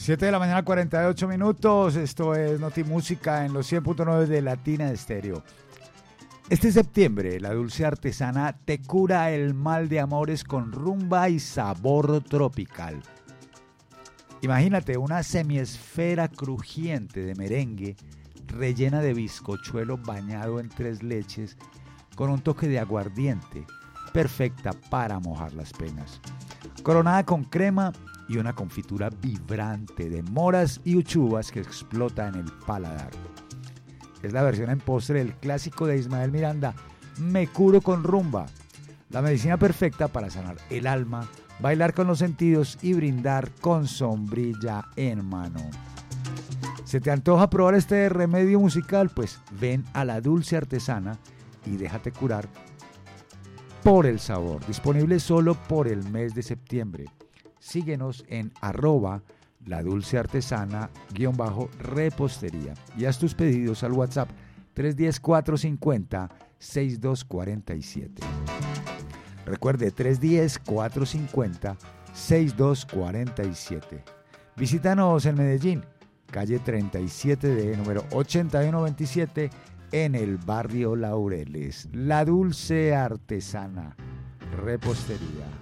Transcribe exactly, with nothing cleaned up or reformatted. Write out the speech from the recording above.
siete de la mañana, cuarenta y ocho minutos. Esto es Notimúsica en los cien punto nueve de Latina Estéreo. Este septiembre, la Dulce Artesana te cura el mal de amores con rumba y sabor tropical. Imagínate una semiesfera crujiente de merengue rellena de bizcochuelo bañado en tres leches con un toque de aguardiente, perfecta para mojar las penas. Coronada con crema y una confitura vibrante de moras y uchuvas que explota en el paladar. Es la versión en postre del clásico de Ismael Miranda, Me curo con rumba, la medicina perfecta para sanar el alma, bailar con los sentidos y brindar con sombrilla en mano. ¿Se te antoja probar este remedio musical? Pues ven a la Dulce Artesana y déjate curar por el sabor. Disponible solo por el mes de septiembre. Síguenos en arroba la dulce artesana guión bajo repostería y haz tus pedidos al WhatsApp tres uno cero, cuatro cinco cero, seis dos cuatro siete. Recuerde tres uno cero, cuatro cinco cero, seis dos cuatro siete. Visítanos en Medellín, calle treinta y siete D, número ochenta y uno veintisiete, en el barrio Laureles. La Dulce Artesana Repostería.